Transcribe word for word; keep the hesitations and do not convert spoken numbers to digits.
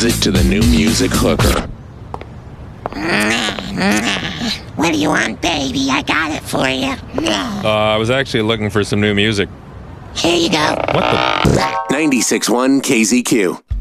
music to the new music hooker. What do you want, baby? I got it for you. Uh, I was actually looking for some new music. Here you go. What the? ninety-six point one K Z Q.